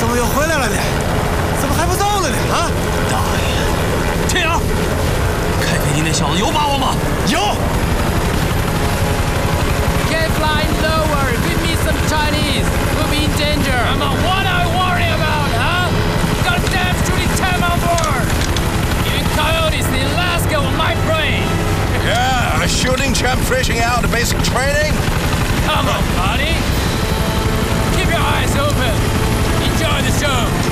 么又回来了呢？怎么还不走了呢？啊！ 大爷，天阳，开飞机那小子有把握吗？ 有。 Get flying lower. Give me some Chinese. We'll be in danger. Come on, what are you worried about, huh? Got a damn shooting time on board. Even coyotes in Alaska on my brain. Yeah, a shooting champ fishing out basic training. Come on, buddy. Keep your eyes open. Enjoy the show.